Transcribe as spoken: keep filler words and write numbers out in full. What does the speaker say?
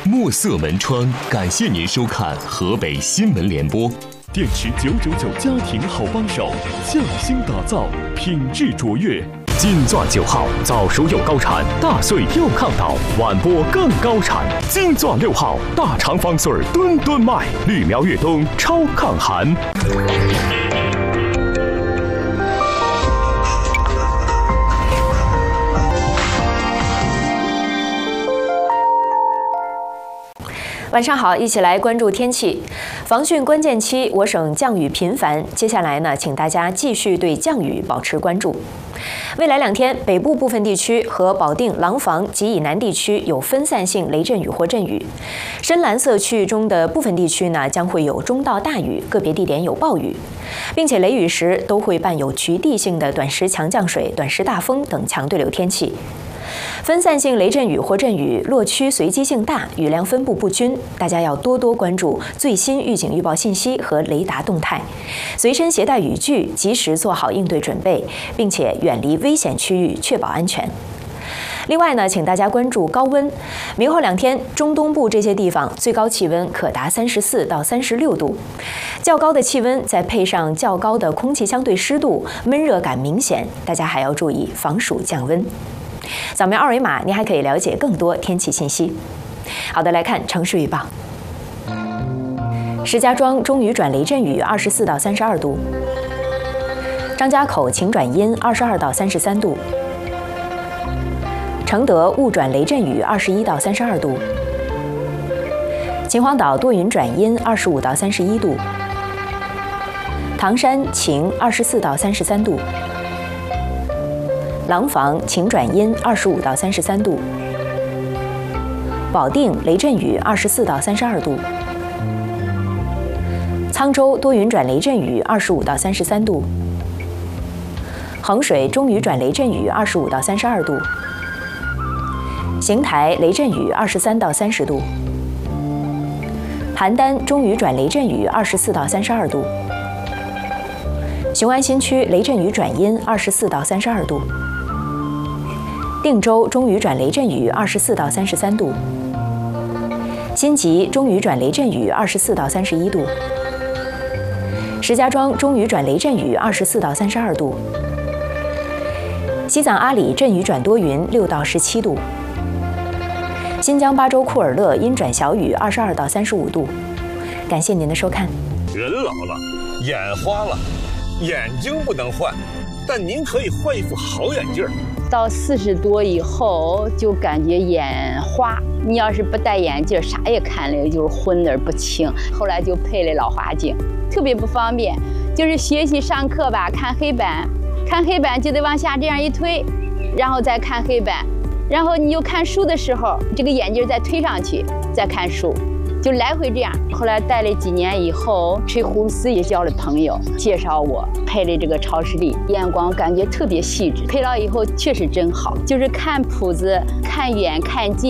墨色门窗感谢您收看河北新闻联播。 电池九九九家庭好帮手，匠心打造，品质卓越。 金钻九号早熟又高产，大穗又抗倒，晚播更高产。金钻六号大肠方穗吨吨卖，绿苗越冬超抗寒。 晚上好，一起来关注天气。防汛关键期，我省降雨频繁。接下来呢，请大家继续对降雨保持关注。未来两天，北部部分地区和保定、廊坊及以南地区有分散性雷阵雨或阵雨。深蓝色区域中的部分地区呢，将会有中到大雨，个别地点有暴雨，并且雷雨时都会伴有局地性的短时强降水、短时大风等强对流天气。分散性雷阵雨或阵雨落区随机性大，雨量分布不均，大家要多多关注最新预警预报信息和雷达动态，随身携带雨具，及时做好应对准备，并且远离危险区域，确保安全。另外呢，请大家关注高温。明后两天，中东部这些地方最高气温可达三十四到三十六度，较高的气温再配上较高的空气相对湿度，闷热感明显，大家还要注意防暑降温。扫描二维码，您还可以了解更多天气信息。好的，来看城市预报。石家庄中雨转雷阵雨，二十四到三十二度；张家口晴转阴，二十二到三十三度；承德雾转雷阵雨，二十一到三十二度；秦皇岛多云转阴，二十五到三十一度；唐山晴，二十四到三十三度。廊坊晴转阴，二十五到三十三度；保定雷阵雨，二十四到三十二度；沧州多云转雷阵雨，二十五到三十三度；衡水中雨转雷阵雨，二十五到三十二度；邢台雷阵雨，二十三到三十度；邯郸中雨转雷阵雨，二十四到三十二度；雄安新区雷阵雨转阴，二十四到三十二度。定州中雨转雷阵雨，二十四到三十三度；新集中雨转雷阵雨，二十四到三十一度；石家庄中雨转雷阵雨，二十四到三十二度；西藏阿里阵雨转多云，六到十七度；新疆巴州库尔勒阴转小雨，二十二到三十五度。感谢您的收看。 人老了，眼花了，眼睛不能换，但您可以换一副好眼镜。 到四十多以后就感觉眼花，你要是不戴眼镜，啥也看了就是昏而不清。后来就配了老花镜，特别不方便。就是学习上课吧，看黑板，看黑板就得往下这样一推，然后再看黑板，然后你又看书的时候，这个眼镜再推上去，再看书。就来回这样，后来戴了几年以后，吹葫芦丝也交了朋友，介绍我配了这个超视力，眼光感觉特别细致。配了以后确实真好，就是看谱子、看远、看近。